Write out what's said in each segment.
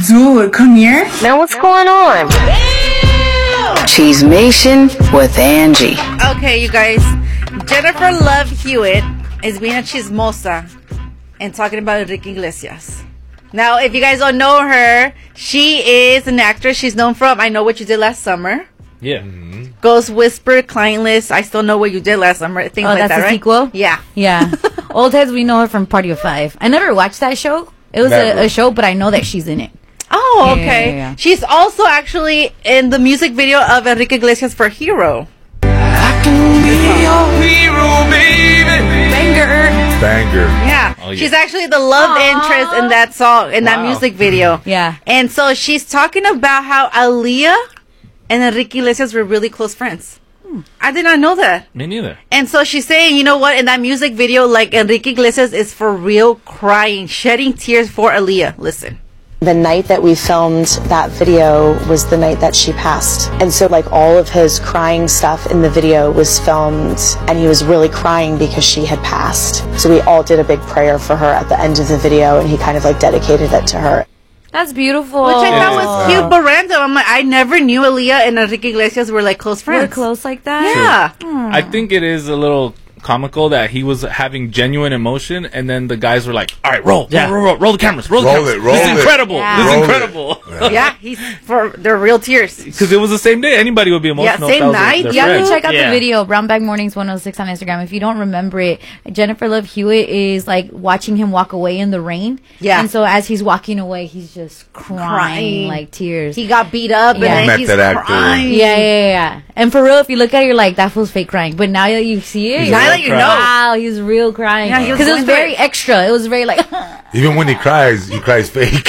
Dude, come here. Now what's going on? Cheesemation with Angie. Okay, you guys. Jennifer Love Hewitt is being a chismosa and talking about Enrique Iglesias. Now, if you guys don't know her, she is an actress. She's known from I Know What You Did Last Summer. Yeah. Ghost Whisper, Client List, I Still Know What You Did Last Summer. Things like that, right? That's the sequel? Yeah. Yeah. Old heads, we know her from Party of Five. I never watched that show. It was a show, but I know that she's in it. Oh, okay. Yeah. She's also actually in the music video of Enrique Iglesias for Hero. I can be your hero, baby. Banger. Yeah. Oh, yeah. She's actually the love interest in that song, in that music video. Yeah. And so she's talking about how Aaliyah and Enrique Iglesias were really close friends. I did not know that. Me neither. And so she's saying, you know what, in that music video, like Enrique Iglesias is for real crying, shedding tears for Aaliyah. Listen. The night that we filmed that video was the night that she passed. And so like all of his crying stuff in the video was filmed and he was really crying because she had passed. So we all did a big prayer for her at the end of the video and he kind of like dedicated it to her. That's beautiful. Which I thought was cute, but random. I'm like, I never knew Aaliyah and Enrique Iglesias were like close friends. We're close like that? Yeah. I think it is a little comical that he was having genuine emotion, and then the guys were like, "All right, roll the cameras, roll the cameras. Roll this is it. incredible. Yeah. This is Roll it. incredible." Yeah, they're real tears. Because it was the same day. Anybody would be emotional. Yeah, if same that was night. their You have friend. to check out Yeah. the video, Brownback Mornings 106 on Instagram. If you don't remember it, Jennifer Love Hewitt is like watching him walk away in the rain. Yeah. And so as he's walking away, he's just crying. Crying. like tears. He got beat up Yeah. and Met then he's that actor. crying. Yeah. And for real, if you look at it, you're like, that fool's fake crying. But now that you see it, He's you're Now like, that you know. wow, he's real crying. Yeah, he was Because it was going through very it. extra. It was very like, Even when he cries fake.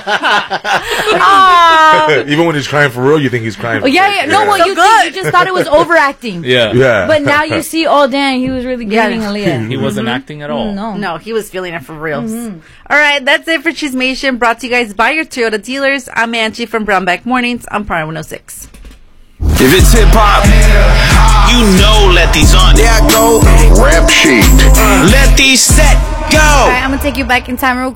ah. Even when he's crying for real, you think he's crying. Oh, yeah. No, well, So you good. you just thought it was overacting. Yeah. Yeah. But now you see, oh, dang, he was really Yeah. getting Aaliyah. He wasn't acting at all. No. No, he was feeling it for reals. All right, that's it for Chismation, brought to you guys by your Toyota dealers. I'm Angie from Brownback Mornings on Prime 106. If it's hip hop, you know let these on. There I go. Rap sheet. Let these set go. All right, I'm going to take you back in time real